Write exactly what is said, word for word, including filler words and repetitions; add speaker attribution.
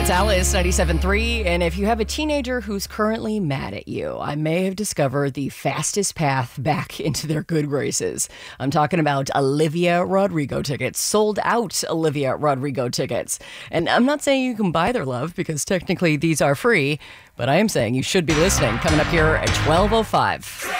Speaker 1: It's Alice, ninety-seven point three, and if you have a teenager who's currently mad at you, I may have discovered the fastest path back into their good graces. I'm talking about Olivia Rodrigo tickets, sold out Olivia Rodrigo tickets. And I'm not saying you can buy their love, because technically these are free, but I am saying you should be listening. Coming up here at twelve oh five.